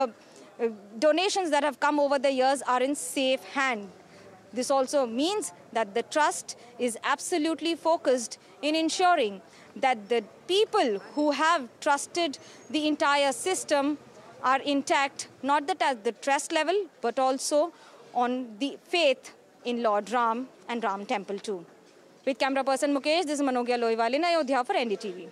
donations that have come over the years are in safe hand. This also means that the trust is absolutely focused in ensuring that the people who have trusted the entire system are intact, not at the trust level, but also on the faith in Lord Ram and Ram Temple too. With camera person Mukesh, this is Manogya Lohiwal in Ayodhya for NDTV.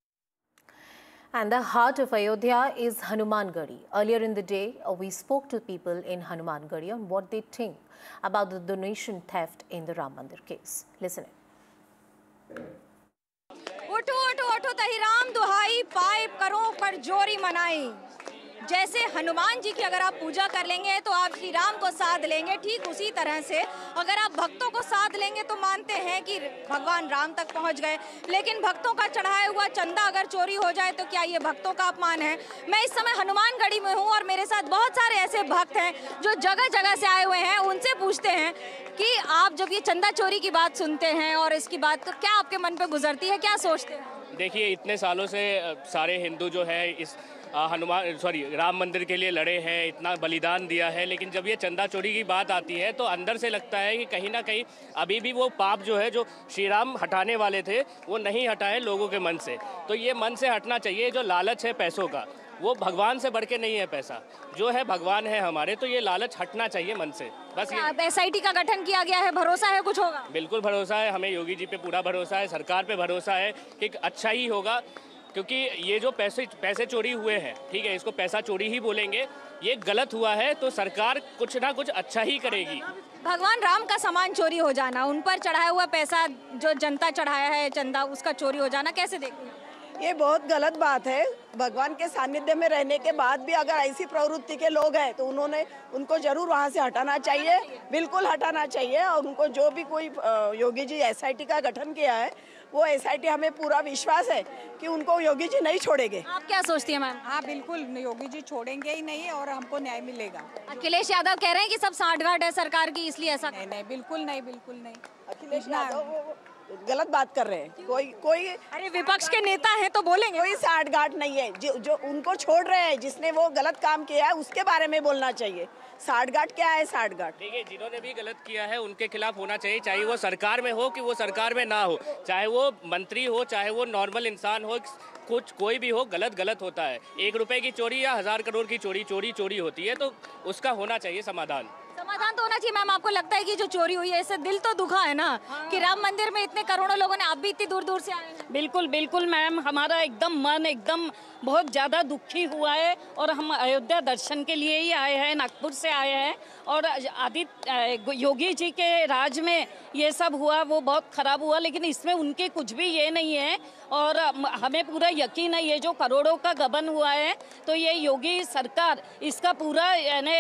And the heart of Ayodhya is Hanumangadi. Earlier in the day, we spoke to people in Hanumangadi on what they think about the donation theft in the Ram Mandir case. Listen in. उठो उठो उठो तही राम दुहाई पाए करो पर जोरी मनाई। जैसे हनुमान जी की अगर आप पूजा कर लेंगे तो आप श्री राम को साध लेंगे, ठीक उसी तरह से अगर आप भक्तों को साध लेंगे तो मानते हैं कि भगवान राम तक पहुंच गए। लेकिन भक्तों का चढ़ाया हुआ चंदा अगर चोरी हो जाए तो क्या ये भक्तों का अपमान है? मैं इस समय हनुमानगढ़ी में हूं और मेरे साथ बहुत सारे ऐसे भक्त हैं जो जगह जगह से आए हुए हैं। उनसे पूछते हैं कि आप जब ये चंदा चोरी की बात सुनते हैं और इसकी बात, तो क्या आपके मन पे गुजरती है, क्या सोचते हैं? देखिए, इतने सालों से सारे हिंदू जो है इस राम मंदिर के लिए लड़े हैं, इतना बलिदान दिया है, लेकिन जब ये चंदा चोरी की बात आती है तो अंदर से लगता है कि कहीं ना कहीं अभी भी वो पाप जो है जो श्री राम हटाने वाले थे वो नहीं हटाए लोगों के मन से। तो ये मन से हटना चाहिए। जो लालच है पैसों का, वो भगवान से बढ़ के नहीं है। पैसा जो है भगवान है हमारे, तो ये लालच हटना चाहिए मन से। बस ये SIT का गठन किया गया है, भरोसा है कुछ होगा? बिल्कुल भरोसा है, हमें योगी जी पे पूरा भरोसा है, सरकार पे भरोसा है कि अच्छा ही होगा। क्योंकि ये जो पैसे चोरी हुए हैं, ठीक है, इसको पैसा चोरी ही बोलेंगे, ये गलत हुआ है तो सरकार कुछ ना कुछ अच्छा ही करेगी। भगवान राम का सामान चोरी हो जाना, उन पर चढ़ाया हुआ पैसा जो जनता चढ़ाया है चंदा, उसका चोरी हो जाना कैसे देखते हैं? ये बहुत गलत बात है। भगवान के सानिध्य में रहने के बाद भी अगर ऐसी प्रवृत्ति के लोग हैं तो उनको जरूर वहाँ से हटाना चाहिए, बिल्कुल हटाना चाहिए। और उनको जो भी कोई योगी जी SIT का गठन किया है, वो SIT हमें पूरा विश्वास है कि उनको योगी जी नहीं छोड़ेंगे। आप क्या सोचती हैं मैम? हाँ बिल्कुल, योगी जी छोड़ेंगे ही नहीं और हमको न्याय मिलेगा। अखिलेश यादव कह रहे हैं कि सब सांठगांठ है सरकार की, इसलिए ऐसा नहीं, बिल्कुल नहीं, बिल्कुल नहीं। अखिलेश यादव गलत बात कर रहे हैं। कोई अरे विपक्ष के नेता हैं तो बोलेंगे। कोई सांठगांठ नहीं है। जो उनको छोड़ रहे हैं, जिसने वो गलत काम किया है उसके बारे में बोलना चाहिए। सांठगांठ क्या है? सांठगांठ देखिए, जिन्होंने भी गलत किया है उनके खिलाफ होना चाहिए, चाहे वो सरकार में हो कि वो सरकार में ना हो, चाहे वो मंत्री हो, चाहे वो नॉर्मल इंसान हो, कुछ कोई भी हो, गलत होता है। 1 रुपए की चोरी या 1000 करोड़ की चोरी होती है, तो उसका होना चाहिए समाधान तो होना चाहिए। मैम, आपको लगता है कि जो चोरी हुई है इससे दिल तो दुखा है ना? कि राम मंदिर में इतने करोड़ों लोगों ने, आप भी इतनी दूर दूर से आए हैं। बिल्कुल बिल्कुल मैम, हमारा एकदम मन एकदम बहुत ज़्यादा दुखी हुआ है और हम अयोध्या दर्शन के लिए ही आए हैं, नागपुर से आए हैं। और आदित्य योगी जी के राज में ये सब हुआ, वो बहुत ख़राब हुआ, लेकिन इसमें उनके कुछ भी ये नहीं है। और हमें पूरा यकीन है ये जो करोड़ों का गबन हुआ है तो ये योगी सरकार इसका पूरा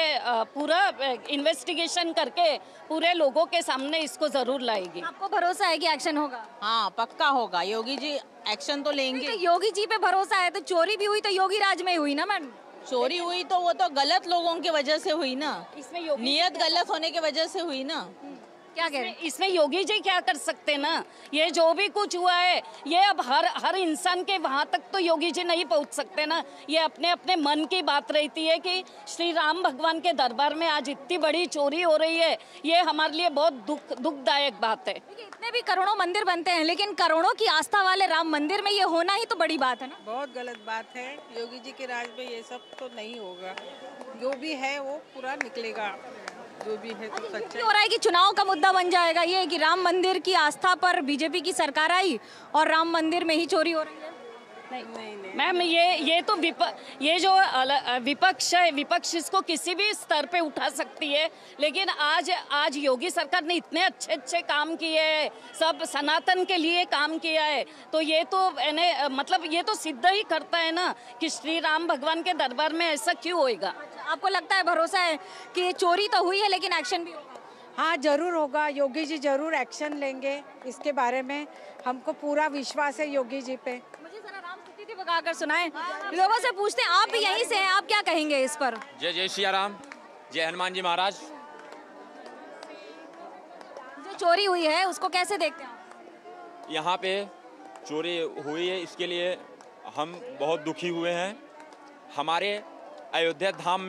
इन्वेस्टिगेशन करके पूरे लोगों के सामने इसको जरूर लाएगी। आपको भरोसा है कि एक्शन होगा? हाँ पक्का होगा, योगी जी एक्शन तो लेंगे। तो योगी जी पे भरोसा है तो चोरी भी हुई तो योगी राज में हुई ना मैम? चोरी हुई तो वो तो गलत लोगों की वजह से हुई ना, इसमें नियत गलत होने की वजह से हुई ना। क्या कह रहे हैं? इसमें योगी जी क्या कर सकते ना? ये जो भी कुछ हुआ है ये अब हर इंसान के वहाँ तक तो योगी जी नहीं पहुँच सकते ना। ये अपने अपने मन की बात रहती है कि श्री राम भगवान के दरबार में आज इतनी बड़ी चोरी हो रही है, ये हमारे लिए बहुत दुखदायक बात है। इतने भी करोड़ों मंदिर बनते हैं लेकिन करोड़ों की आस्था वाले राम मंदिर में ये होना ही तो बड़ी बात है ना। बहुत गलत बात है। योगी जी के राज में ये सब तो नहीं होगा, जो भी है वो पूरा निकलेगा, जो भी है तो सच्चा हो रहा है कि चुनाव का मुद्दा बन जाएगा ये कि राम मंदिर की आस्था पर बीजेपी की सरकार आई और राम मंदिर में ही चोरी हो रही है। नहीं मैम, ये तो ये जो विपक्ष है, विपक्ष इसको किसी भी स्तर पे उठा सकती है, लेकिन आज योगी सरकार ने इतने अच्छे काम किए हैं, सब सनातन के लिए काम किया है, तो ये तो मतलब ये तो सिद्ध ही करता है ना कि श्री राम भगवान के दरबार में ऐसा क्यों होएगा। आपको लगता है, भरोसा है कि ये चोरी तो हुई है लेकिन एक्शन भी होगा? हाँ जरूर होगा, योगी जी जरूर एक्शन लेंगे इसके बारे में, हमको पूरा विश्वास है योगी जी पे। मुझे जरा राम स्तुति पकाकर सुनाएं, लोगों से पूछते हैं, आप भी यहीं से हैं, आप क्या कहेंगे इस पर? जय जय सिया राम, जय हनुमान जी महाराज। जो चोरी हुई है उसको कैसे देखते हैं? यहाँ पे चोरी हुई है, इसके लिए हम बहुत दुखी हुए हैं। हमारे अयोध्या धाम